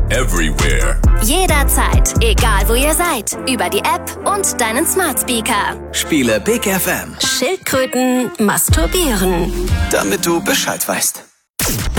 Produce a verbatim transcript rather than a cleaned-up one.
everywhere. Jederzeit, egal wo ihr seid. Über die App und deinen Smart Speaker. Spiele Big F M. Schildkröten masturbieren. Damit du Bescheid weißt.